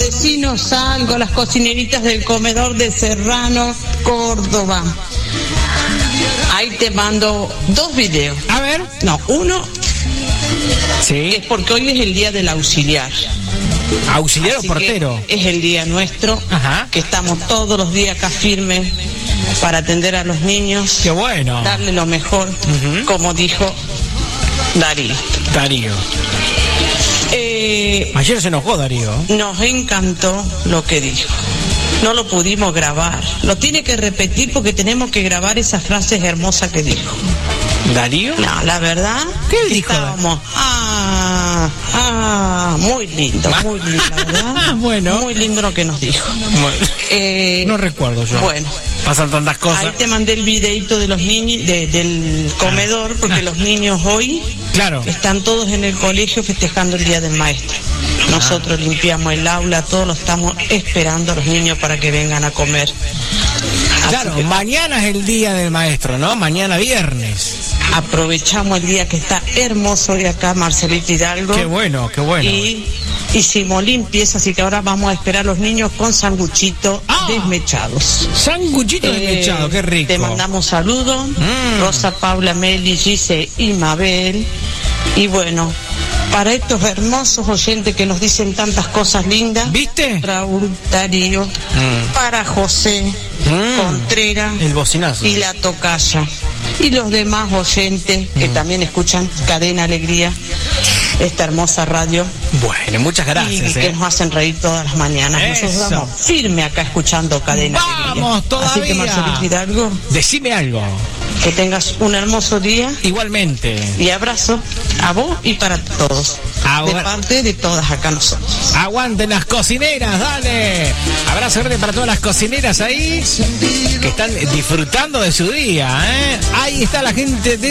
vecinos algo, las cocineritas del comedor de Serrano, Córdoba. Ahí te mando 2 videos. A ver. No, uno Sí. es porque hoy es el día del auxiliar. ¿Auxiliar o Así portero? que es el día nuestro, Ajá. que estamos todos los días acá firmes para atender a los niños, Qué bueno. darle lo mejor, como dijo Darío. Darío. Ayer se enojó Darío. Nos encantó lo que dijo. No lo pudimos grabar. Lo tiene que repetir porque tenemos que grabar esas frases hermosas que dijo. ¿Darío? No, la verdad. ¿Qué que dijo? Estábamos. Muy lindo, la verdad. Bueno. Muy lindo lo que nos dijo. No recuerdo yo. Bueno. Pasan tantas cosas. Ahí te mandé el videito de los niños, del comedor, porque los niños hoy Claro. están todos en el colegio festejando el Día del Maestro. Nosotros limpiamos el aula, todos lo estamos esperando a los niños para que vengan a comer. Claro, mañana es el día del maestro, ¿no? Mañana viernes. Aprovechamos el día que está hermoso de acá, Marcelito Hidalgo. Qué bueno, qué bueno. Y hicimos limpieza, así que ahora vamos a esperar a los niños con sanguchitos desmechados. Sanguchito desmechado, qué rico. Te mandamos saludos. Rosa, Paula, Meli, Gise y Mabel. Y bueno, para estos hermosos oyentes que nos dicen tantas cosas lindas. ¿Viste? Raúl, Darío, para José, Contreras El bocinazo. y la tocaya. Y los demás oyentes que también escuchan Cadena Alegría, esta hermosa radio. Bueno, muchas gracias. Y que nos hacen reír todas las mañanas. Eso. Nosotros vamos firme acá escuchando Cadena Alegría. Vamos todavía. Así que Marcelito Hidalgo, Decime algo. que tengas un hermoso día Igualmente. y abrazo a vos y para todos. De parte de todas acá nosotros. Aguanten las cocineras, dale. Abrazo grande para todas las cocineras ahí que están disfrutando de su día, ¿eh? Ahí está la gente de